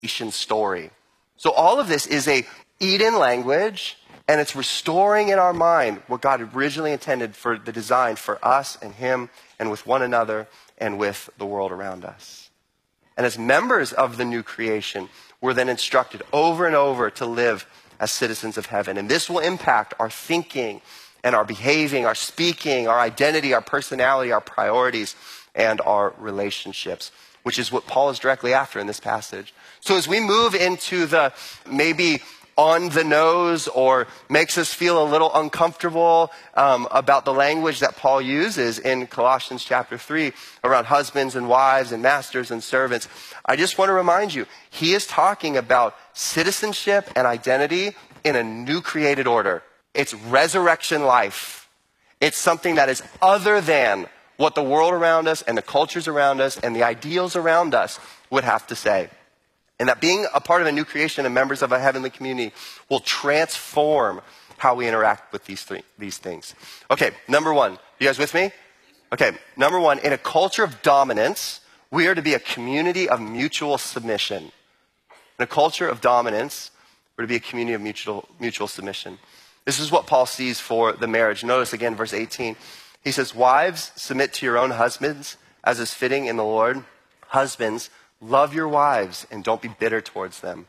creation story. So all of this is a Eden language, and it's restoring in our mind what God originally intended for the design for us and him and with one another and with the world around us. And as members of the new creation, we're then instructed over and over to live as citizens of heaven. And this will impact our thinking and our behaving, our speaking, our identity, our personality, our priorities, and our relationships, which is what Paul is directly after in this passage. So as we move into the maybe on the nose or makes us feel a little uncomfortable about the language that Paul uses in Colossians chapter 3 around husbands and wives and masters and servants, I just want to remind you, he is talking about citizenship and identity in a new created order. It's resurrection life. It's something that is other than what the world around us and the cultures around us and the ideals around us would have to say. And that being a part of a new creation and members of a heavenly community will transform how we interact with these things. Okay, number one. You guys with me? Okay, number one, in a culture of dominance, we are to be a community of mutual submission. In a culture of dominance, we're to be a community of mutual submission. This is what Paul sees for the marriage. Notice again, verse 18. He says, wives, submit to your own husbands as is fitting in the Lord. Husbands, love your wives and don't be bitter towards them.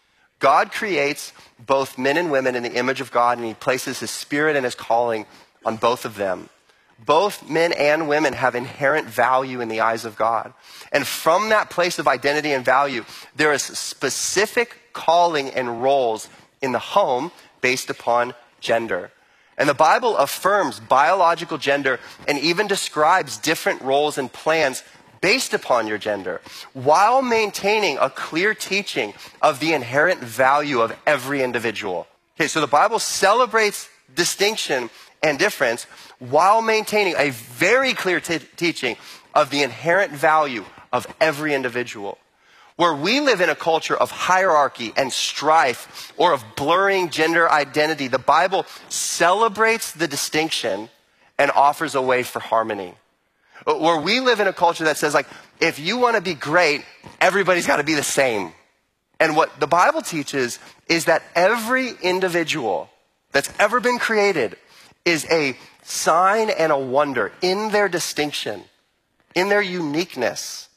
God creates both men and women in the image of God, and he places his spirit and his calling on both of them. Both men and women have inherent value in the eyes of God. And from that place of identity and value, there is specific calling and roles in the home based upon gender. And the Bible affirms biological gender and even describes different roles and plans based upon your gender, while maintaining a clear teaching of the inherent value of every individual. Okay, so the Bible celebrates distinction and difference while maintaining a very clear teaching of the inherent value of every individual. Where we live in a culture of hierarchy and strife or of blurring gender identity, the Bible celebrates the distinction and offers a way for harmony. Where we live in a culture that says, like, if you want to be great, everybody's got to be the same. And what the Bible teaches is that every individual that's ever been created is a sign and a wonder in their distinction, in their uniqueness,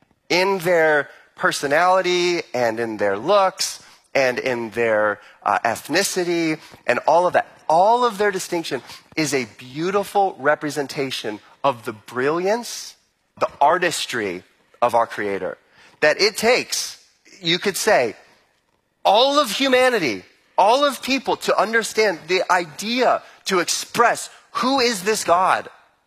in their personality and in their looks and in their ethnicity and all of that. All of their distinction is a beautiful representation of the brilliance, the artistry of our Creator. That it takes, you could say, all of humanity, all of people to understand the idea, to express who is this God?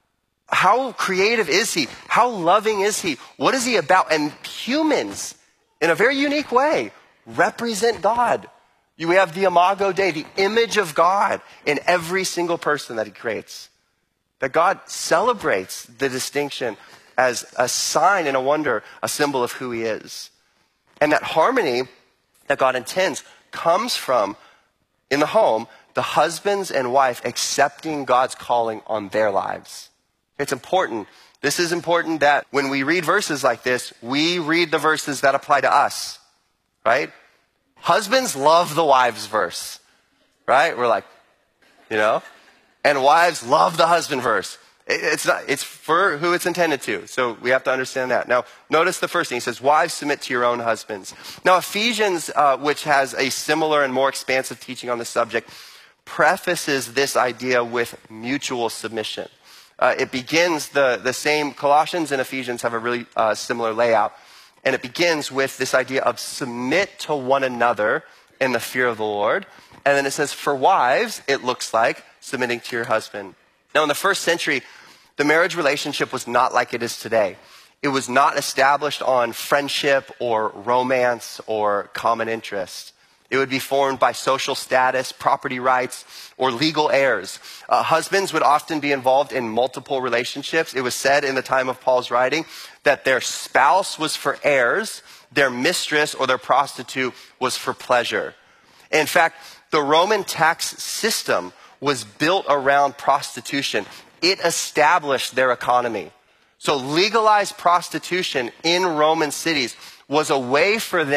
How creative is he? How loving is he? What is he about? And humans, in a very unique way, represent God. We have the Imago Dei, the image of God in every single person that he creates. That God celebrates the distinction as a sign and a wonder, a symbol of who he is. And that harmony that God intends comes from, in the home, the husbands and wife accepting God's calling on their lives. It's important. This is important that when we read verses like this, we read the verses that apply to us, right? Husbands love the wives verse, right? We're like, you know? And wives love the husband verse. It's for who it's intended to. So we have to understand that. Now, notice the first thing. He says, wives, submit to your own husbands. Now, Ephesians, which has a similar and more expansive teaching on the subject, prefaces this idea with mutual submission. It begins, the same, Colossians and Ephesians have a really similar layout. And it begins with this idea of submit to one another in the fear of the Lord. And then it says, for wives, it looks like submitting to your husband. Now, in the first century, the marriage relationship was not like it is today. It was not established on friendship or romance or common interest. It would be formed by social status, property rights, or legal heirs. Husbands would often be involved in multiple relationships. It was said in the time of Paul's writing that their spouse was for heirs, their mistress or their prostitute was for pleasure. In fact, the Roman tax system was built around prostitution. It established their economy. So legalized prostitution in Roman cities was a way for them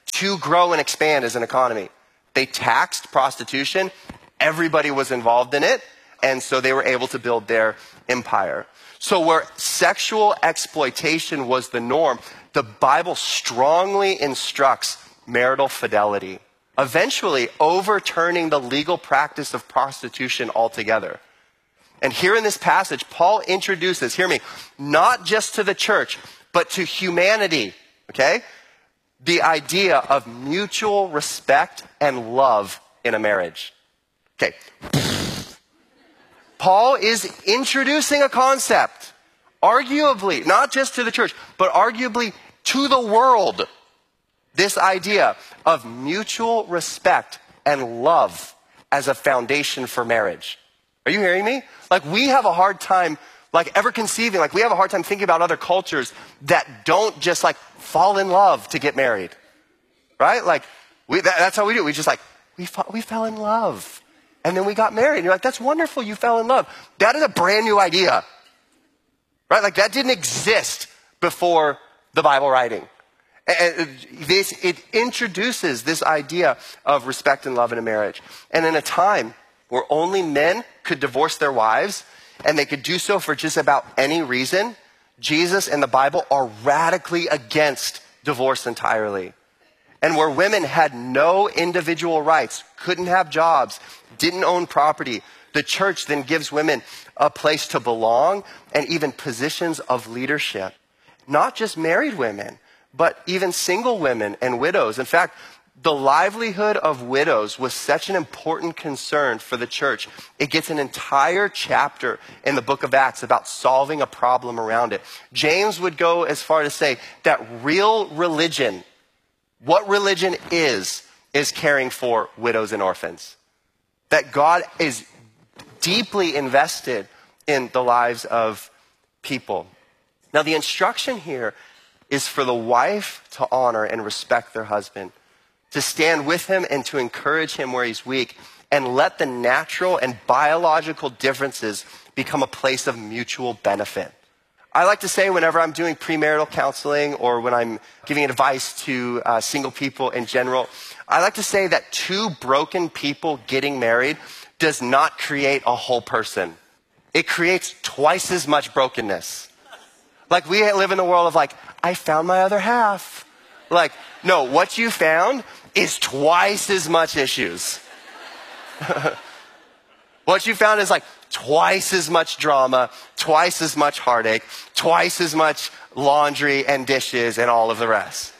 to grow and expand as an economy. They taxed prostitution. Everybody was involved in it. And so they were able to build their empire. So where sexual exploitation was the norm, the Bible strongly instructs marital fidelity, eventually overturning the legal practice of prostitution altogether. And here in this passage, Paul introduces, hear me, not just to the church, but to humanity, okay, the idea of mutual respect and love in a marriage. Okay. Paul is introducing a concept, arguably, not just to the church, but arguably to the world. This idea of mutual respect and love as a foundation for marriage. Are you hearing me? Like, we have a hard time, like, ever conceiving, like, we have a hard time thinking about other cultures that don't just, like, fall in love to get married. Right? Like, that's how we do it. We just, like, we fell in love. And then we got married. And you're like, that's wonderful, you fell in love. That is a brand new idea. Right? Like, that didn't exist before the Bible writing. And it introduces this idea of respect and love in a marriage. And in a time where only men could divorce their wives, and they could do so for just about any reason, Jesus and the Bible are radically against divorce entirely. And where women had no individual rights, couldn't have jobs, didn't own property, the church then gives women a place to belong and even positions of leadership. Not just married women, but even single women and widows. In fact, the livelihood of widows was such an important concern for the church. It gets an entire chapter in the book of Acts about solving a problem around it. James would go as far to say that real religion, what religion is caring for widows and orphans. That God is deeply invested in the lives of people. Now, the instruction here is for the wife to honor and respect their husband, to stand with him and to encourage him where he's weak, and let the natural and biological differences become a place of mutual benefit. I like to say whenever I'm doing premarital counseling or when I'm giving advice to single people in general, I like to say that two broken people getting married does not create a whole person. It creates twice as much brokenness. Like, we live in a world of like, I found my other half. Like, no, what you found is twice as much issues. What you found is like twice as much drama, twice as much heartache, twice as much laundry and dishes and all of the rest.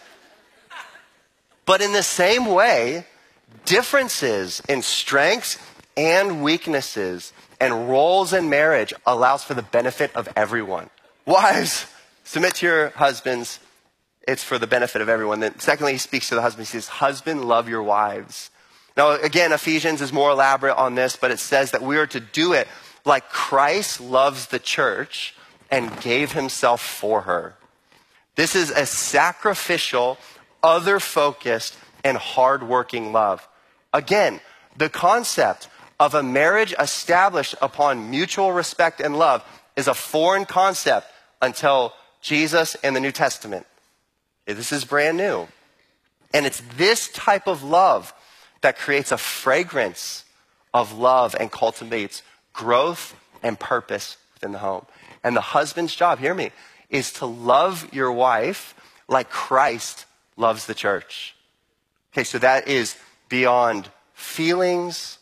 But in the same way, differences in strengths and weaknesses and roles in marriage allows for the benefit of everyone. Wives, submit to your husbands. It's for the benefit of everyone. Then secondly, he speaks to the husband. He says, husband, love your wives. Now, again, Ephesians is more elaborate on this, but it says that we are to do it like Christ loves the church and gave himself for her. This is a sacrificial, other-focused, and hard-working love. Again, the concept of a marriage established upon mutual respect and love is a foreign concept until Jesus and the New Testament. This is brand new. And it's this type of love that creates a fragrance of love and cultivates growth and purpose within the home. And the husband's job, hear me, is to love your wife like Christ loves the church. Okay, so that is beyond feelings,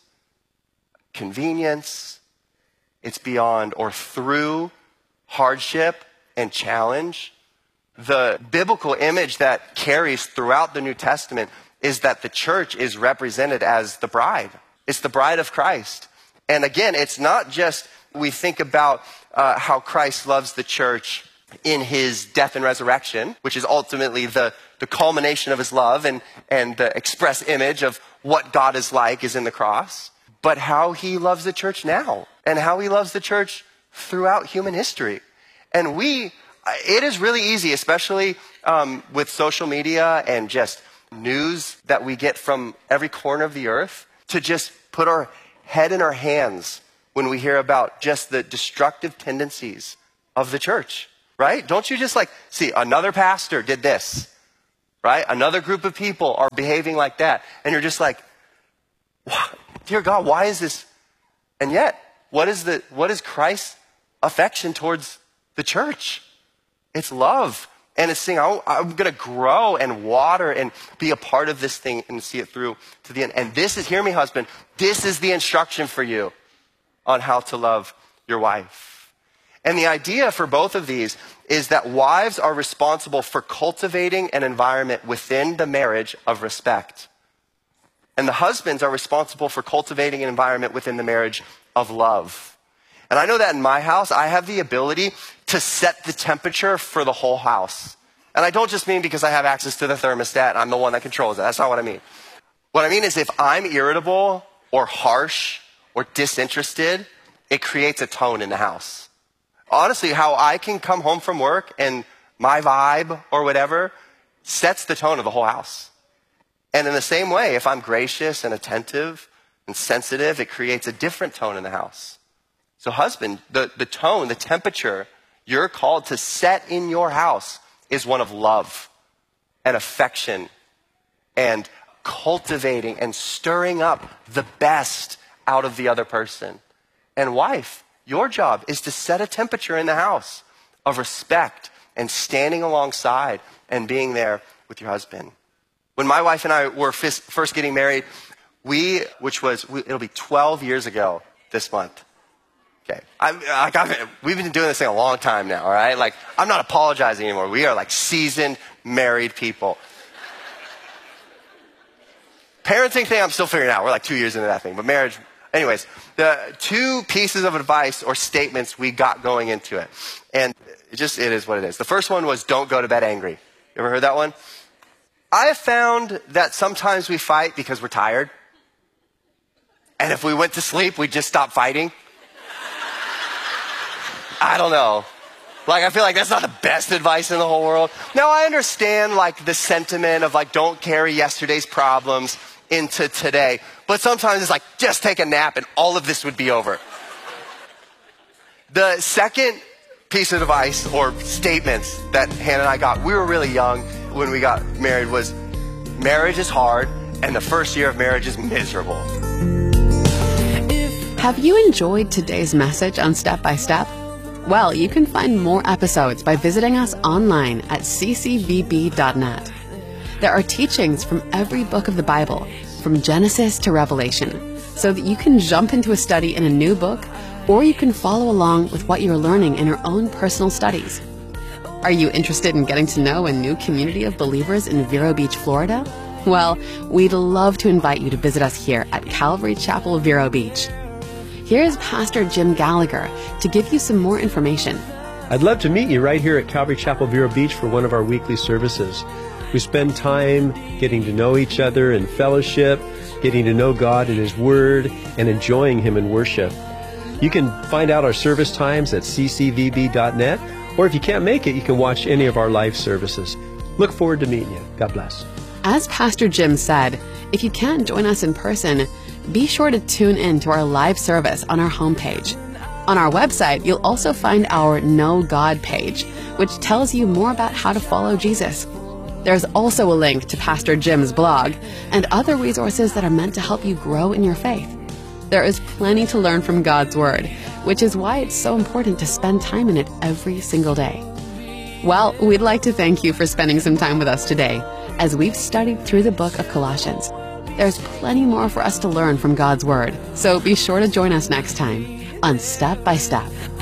convenience. It's beyond or through hardship and challenge. The biblical image that carries throughout the New Testament is that the church is represented as the bride. It's the bride of Christ. And again, it's not just we think about how Christ loves the church in his death and resurrection, which is ultimately the culmination of his love and the express image of what God is like is in the cross, but how he loves the church now and how he loves the church throughout human history. And it is really easy, especially with social media and just news that we get from every corner of the earth, to just put our head in our hands when we hear about just the destructive tendencies of the church, right? Don't you just see, another pastor did this. right? Another group of people are behaving like that. And you're just like, dear God, why is this? And yet, what is Christ's affection towards the church? It's love. And it's saying, I'm going to grow and water and be a part of this thing and see it through to the end. And this is, hear me, husband, this is the instruction for you on how to love your wife. And the idea for both of these is that wives are responsible for cultivating an environment within the marriage of respect. And the husbands are responsible for cultivating an environment within the marriage of love. And I know that in my house, I have the ability to set the temperature for the whole house. And I don't just mean because I have access to the thermostat and I'm the one that controls it. That's not what I mean. What I mean is if I'm irritable or harsh or disinterested, it creates a tone in the house. Honestly, how I can come home from work and my vibe or whatever sets the tone of the whole house. And in the same way, if I'm gracious and attentive and sensitive, it creates a different tone in the house. So husband, the tone, the temperature you're called to set in your house is one of love and affection and cultivating and stirring up the best out of the other person. And wife, your job is to set a temperature in the house of respect and standing alongside and being there with your husband. When my wife and I were first getting married, it'll be 12 years ago this month. Okay, we've been doing this thing a long time now, all right? Like, I'm not apologizing anymore. We are like seasoned, married people. Parenting thing, I'm still figuring out. We're like 2 years into that thing. But marriage, anyways, the two pieces of advice or statements we got going into it. And it is what it is. The first one was, don't go to bed angry. You ever heard that one? I have found that sometimes we fight because we're tired. And if we went to sleep, we'd just stop fighting. I don't know. Like, I feel like that's not the best advice in the whole world. Now, I understand, like, the sentiment of, like, don't carry yesterday's problems into today. But sometimes it's like, just take a nap and all of this would be over. The second piece of advice or statements that Hannah and I got, we were really young when we got married, was marriage is hard and the first year of marriage is miserable. Have you enjoyed today's message on Step by Step? Well, you can find more episodes by visiting us online at ccvb.net. There are teachings from every book of the Bible, from Genesis to Revelation, so that you can jump into a study in a new book, or you can follow along with what you're learning in your own personal studies. Are you interested in getting to know a new community of believers in Vero Beach, Florida? Well, we'd love to invite you to visit us here at Calvary Chapel, Vero Beach. Here's Pastor Jim Gallagher to give you some more information. I'd love to meet you right here at Calvary Chapel, Vero Beach for one of our weekly services. We spend time getting to know each other in fellowship, getting to know God and His Word, and enjoying Him in worship. You can find out our service times at ccvb.net, or if you can't make it, you can watch any of our live services. Look forward to meeting you. God bless. As Pastor Jim said, if you can't join us in person, be sure to tune in to our live service on our homepage. On our website, you'll also find our Know God page, which tells you more about how to follow Jesus. There's also a link to Pastor Jim's blog and other resources that are meant to help you grow in your faith. There is plenty to learn from God's Word, which is why it's so important to spend time in it every single day. Well, we'd like to thank you for spending some time with us today as we've studied through the book of Colossians. There's plenty more for us to learn from God's Word, so be sure to join us next time on Step by Step.